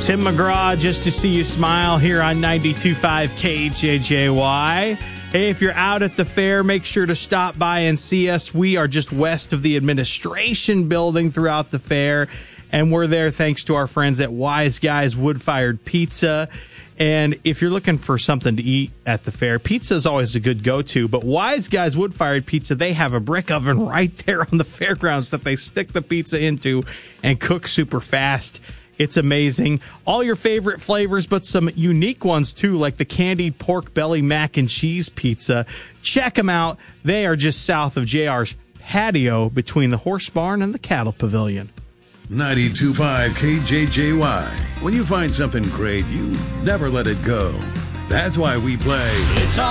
Tim McGraw, just to see you smile here on 92.5 KJJY. Hey, if you're out at the fair, make sure to stop by and see us. We are just west of the administration building throughout the fair, and we're there thanks to our friends at Wise Guys Wood-Fired Pizza. And if you're looking for something to eat at the fair, pizza is always a good go-to. But Wise Guys Wood-Fired Pizza, they have a brick oven right there on the fairgrounds that they stick the pizza into and cook super fast. It's amazing. All your favorite flavors, but some unique ones, too, like the candied pork belly mac and cheese pizza. Check them out. They are just south of JR's patio between the horse barn and the cattle pavilion. 92.5 KJJY. When you find something great, you never let it go. That's why we play.